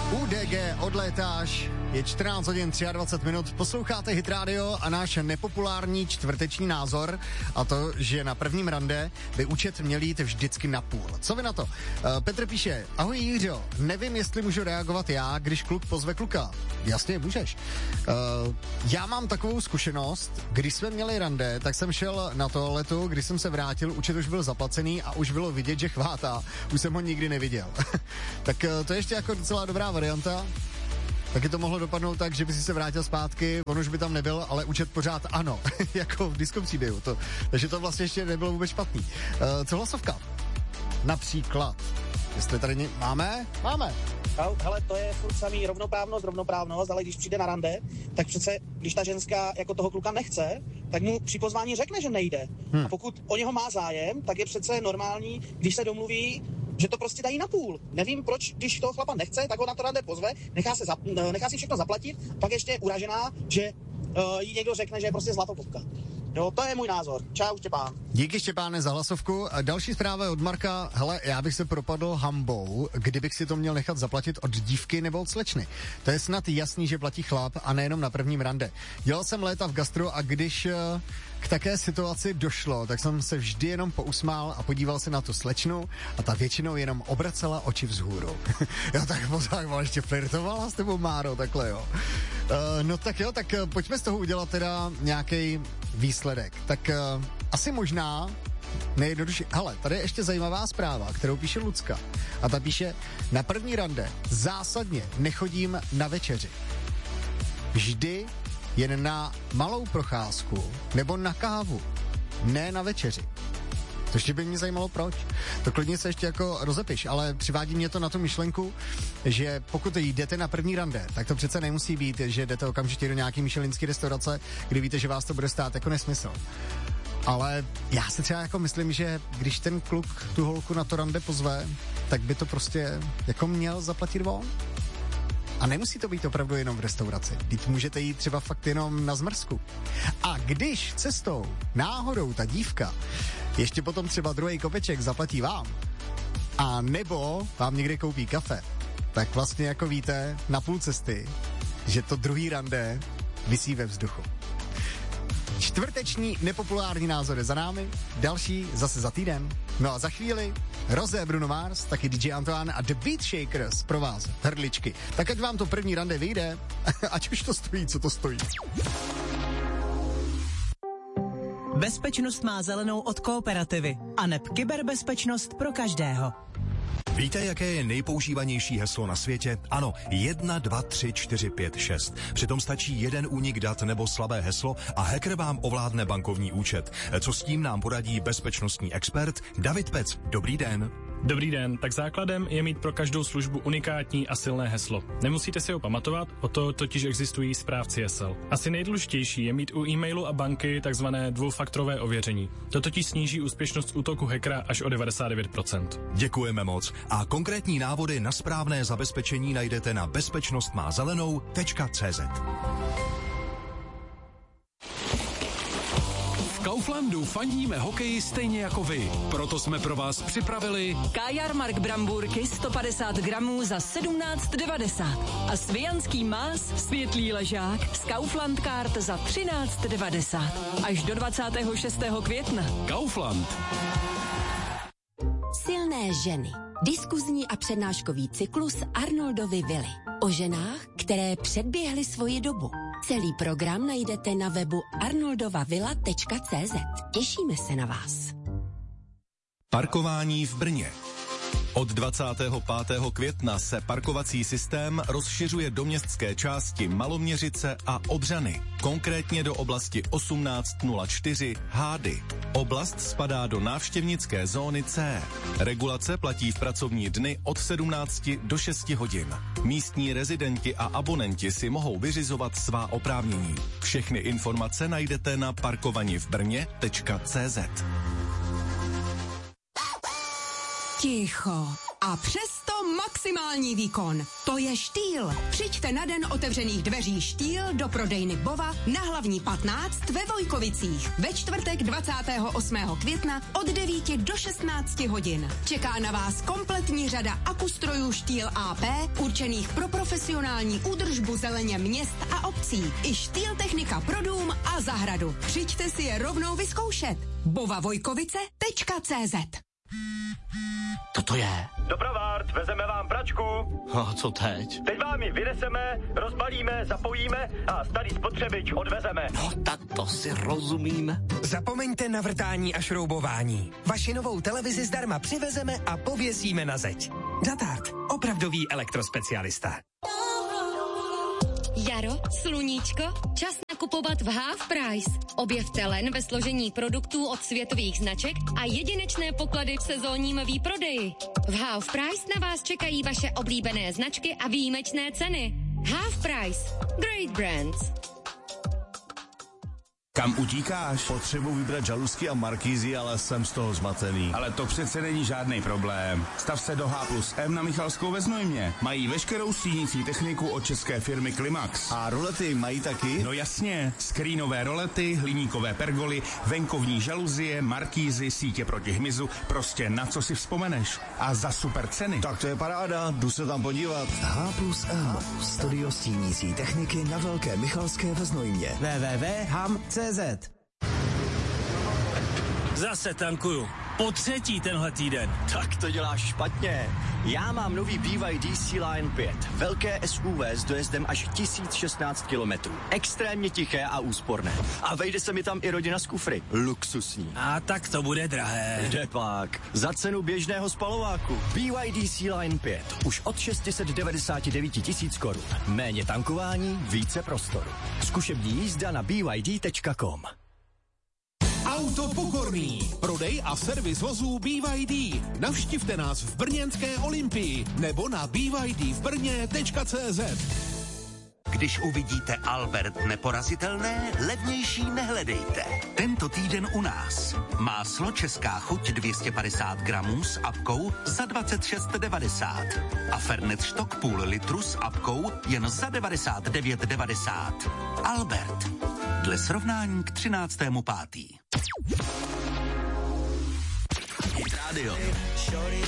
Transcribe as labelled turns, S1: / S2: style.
S1: UDG odlétáš, je 14 hodin 23 minut, posloucháte Hit Radio a náš nepopulární čtvrteční názor a to, že na prvním rande by účet měl jít vždycky na půl. Co vy na to? Petr píše, ahoj Jiřo, nevím, jestli můžu reagovat já, když kluk pozve kluka. Jasně, můžeš. Já mám takovou zkušenost, když jsme měli rande, tak jsem šel na toaletu, když jsem se vrátil, účet už byl zaplacený a už bylo vidět, že chvátá. Už jsem ho nikdy neviděl. Tak to je ještě jako docela dobrá varianta. Taky to mohlo dopadnout tak, že by si se vrátil zpátky, on už by tam nebyl, ale účet pořád ano, jako v disco příběhu. Takže to vlastně ještě nebylo vůbec špatný. Co hlasovka? Například. Jestli tady máme? Máme.
S2: Hele, to je furt samý rovnoprávnost, ale když přijde na rande, tak přece, když ta ženská jako toho kluka nechce, tak mu při pozvání řekne, že nejde. A pokud o něho má zájem, tak je přece normální, když se domluví, že to prostě dají na půl. Nevím, proč, když toho chlapa nechce, tak ho na to rande pozve, nechá si všechno zaplatit, pak ještě je uražená, že jí někdo řekne, že je prostě zlatokopka. Jo, to je můj názor. Čau, Štěpán.
S1: Díky, Štěpáne, za hlasovku. Další zpráva je od Marka. Hele, já bych se propadl hambou, kdybych si to měl nechat zaplatit od dívky nebo od slečny. To je snad jasný, že platí chlap a nejenom na prvním rande. Dělal jsem léta v gastru a když k také situaci došlo, tak jsem se vždy jenom pousmál a podíval se na tu slečnu a ta většinou jenom obracela oči vzhůru. Jo, tak pozák, ještě flirtovala s tebou, Máro, takhle jo. No tak jo, tak pojďme z toho udělat teda nějaký výsledek. Tak asi možná nejjednodušší. Hele, tady je ještě zajímavá zpráva, kterou píše Lucka. A ta píše, na první rande zásadně nechodím na večeři. Vždy jen na malou procházku nebo na kávu, ne na večeři. To ještě by mě zajímalo, proč. To klidně se ještě jako rozepiš, ale přivádí mě to na tu myšlenku, že pokud jdete na první rande, tak to přece nemusí být, že jdete okamžitě do nějaký michelinské restaurace, kdy víte, že vás to bude stát jako nesmysl. Ale já si třeba jako myslím, že když ten kluk tu holku na to rande pozve, tak by to prostě jako měl zaplatit on. A nemusí to být opravdu jenom v restauraci. Teď můžete jít třeba fakt jenom na zmrzku. A když cestou náhodou ta dívka ještě potom třeba druhý kopeček zaplatí vám, a nebo vám někde koupí kafe, tak vlastně jako víte na půl cesty, že to druhý rande visí ve vzduchu. Čtvrteční nepopulární názor je za námi, další zase za týden. No a za chvíli Rosé, Bruno Mars, taky DJ Antoine a The Beat Shakers pro vás, hrdličky. Tak ať vám to první rande vyjde, ať už to stojí, co to stojí.
S3: Bezpečnost má zelenou od Kooperativy a neb kyberbezpečnost pro každého.
S4: Víte, jaké je nejpoužívanější heslo na světě? Ano, 1, 2, 3, 4, 5, 6. Přitom stačí jeden únik dat nebo slabé heslo a hacker vám ovládne bankovní účet. Co s tím nám poradí bezpečnostní expert David Pec. Dobrý den.
S5: Dobrý den, tak základem je mít pro každou službu unikátní a silné heslo. Nemusíte si ho pamatovat, o to totiž existují správci hesel. Asi nejdůležitější je mít u e-mailu a banky takzvané dvoufaktorové ověření. To totiž sníží úspěšnost útoku hackera až o 99%.
S4: Děkujeme moc. A konkrétní návody na správné zabezpečení najdete na bezpečnostmázelenou.cz.
S6: Kauflandu fandíme hokeji stejně jako vy. Proto jsme pro vás připravili
S7: Kajarmark Bramburky 150 gramů za 17,90 a Svijanský más světlý ležák z Kaufland Card za 13,90 až do 26. května.
S6: Kaufland.
S8: Silné ženy. Diskuzní a přednáškový cyklus Arnoldovy vily. O ženách, které předběhly svoji dobu. Celý program najdete na webu arnoldovavilla.cz. Těšíme se na vás.
S4: Parkování v Brně. Od 25. května se parkovací systém rozšiřuje do městské části Maloměřice a Obřany, konkrétně do oblasti 1804 Hády. Oblast spadá do návštěvnické zóny C. Regulace platí v pracovní dny od 17 do 6 hodin. Místní rezidenti a abonenti si mohou vyřizovat svá oprávnění. Všechny informace najdete na parkovanivbrně.cz.
S9: Ticho. A přesto
S8: maximální výkon. To je Štýl. Přijďte na den otevřených dveří Štýl do prodejny Bova na Hlavní 15 ve Vojkovicích. Ve čtvrtek 28. května od 9 do 16 hodin. Čeká na vás kompletní řada akustrojů Štýl AP, určených pro profesionální údržbu zeleně měst a obcí. I Štýl technika pro dům a zahradu. Přijďte si je rovnou vyzkoušet. bovavojkovice.cz.
S9: To je.
S10: Dopravárt, vezeme vám pračku.
S9: A co teď?
S10: Teď vám ji vyneseme, rozbalíme, zapojíme a starý spotřebič odvezeme.
S9: No tak to si rozumíme.
S11: Zapomeňte na vrtání a šroubování. Vaši novou televizi zdarma přivezeme a pověsíme na zeď. Datart, opravdový elektrospecialista.
S12: Jaro, sluníčko, čas nakupovat v Half Price. Objevte len ve složení produktů od světových značek a jedinečné poklady v sezónním výprodeji. V Half Price na vás čekají vaše oblíbené značky a výjimečné ceny. Half Price. Great brands.
S13: Kam utíkáš?
S14: Potřebuji vybrat žaluzky a markízy, ale jsem z toho zmatený.
S13: Ale to přece není žádný problém. Stav se do H+M na Michalskou ve Znojmě. Mají veškerou stínící techniku od české firmy Klimax.
S14: A rolety mají taky?
S13: No jasně. Skrínové rolety, hliníkové pergoly, venkovní žaluzie, markízy, sítě proti hmyzu, prostě na co si vzpomeneš. A za super ceny.
S14: Tak to je paráda, jdu se tam podívat.
S15: H+M. Studio stínící techniky na Velké Michalské ve Znojmě.
S11: www.ham.cz.
S16: Zase tankuju. Po třetí tenhle týden.
S17: Tak to děláš špatně. Já mám nový BYD C-Line 5. Velké SUV s dojezdem až 1016 km. Extrémně tiché a úsporné. A vejde se mi tam i rodina z kufry. Luxusní.
S16: A tak to bude drahé.
S17: Jde pak. Za cenu běžného spalováku. BYD C-Line 5. Už od 699 000 korun. Méně tankování, více prostoru. Zkušební jízda na byd.com.
S6: Auto Pokorný. Prodej a servis vozů BYD. Navštivte nás v brněnské Olympii nebo na bydvbrně.cz.
S18: Když uvidíte Albert neporazitelné, levnější nehledejte. Tento týden u nás. Máslo Česká chuť 250 gramů s apkou za 26,90. A Fernet Stock půl litru s apkou jen za 99,90. Albert. Dle srovnání k 13.5.
S17: Hit Radio.